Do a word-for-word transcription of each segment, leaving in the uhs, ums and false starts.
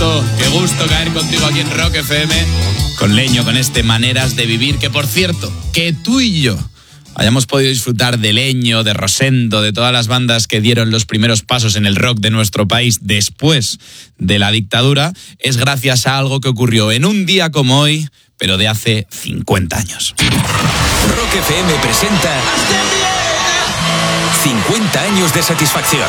gusto, qué gusto caer contigo aquí en Rock F M con Leño, con este Maneras de Vivir, que por cierto, que tú y yo hayamos podido disfrutar de Leño, de Rosendo, de todas las bandas que dieron los primeros pasos en el rock de nuestro país después de la dictadura, es gracias a algo que ocurrió en un día como hoy, pero de hace cincuenta años. Rock F M presenta cincuenta años de satisfacción.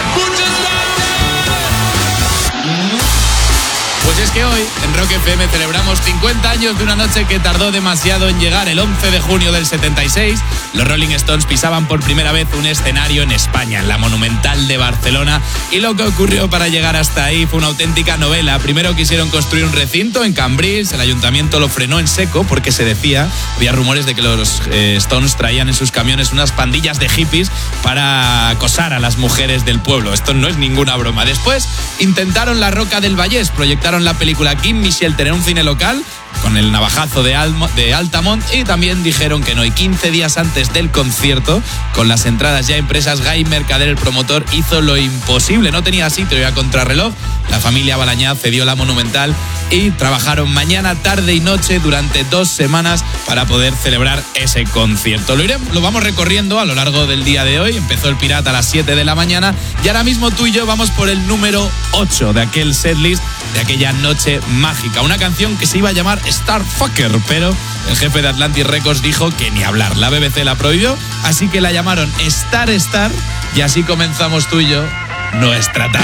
Pues es que hoy en Rock F M celebramos cincuenta años de una noche que tardó demasiado en llegar. El once de junio del setenta y seis, los Rolling Stones pisaban por primera vez un escenario en España, en la Monumental de Barcelona, y lo que ocurrió para llegar hasta ahí fue una auténtica novela. Primero quisieron construir un recinto en Cambrils, el ayuntamiento lo frenó en seco porque se decía, había rumores de que los eh, Stones traían en sus camiones unas pandillas de hippies para acosar a las mujeres del pueblo. Esto no es ninguna broma. Después intentaron la Roca del Vallés, proyectaron la película Gimme Shelter en un cine local con el navajazo de, Almo, de Altamont, y también dijeron que no. Y quince días antes del concierto, con las entradas ya impresas, Guy Mercader, el promotor, hizo lo imposible. No tenía sitio, iba a contrarreloj. La familia Balañá cedió la Monumental y trabajaron mañana, tarde y noche durante dos semanas para poder celebrar ese concierto. Lo, iremos, lo vamos recorriendo a lo largo del día de hoy. Empezó el Pirata a las siete de la mañana y ahora mismo tú y yo vamos por el número ocho de aquel setlist, de aquella noche mágica. Una canción que se iba a llamar Starfucker, pero el jefe de Atlantic Records dijo que ni hablar. La B B C la prohibió, así que la llamaron Star Star, y así comenzamos tú y yo nuestra tarde.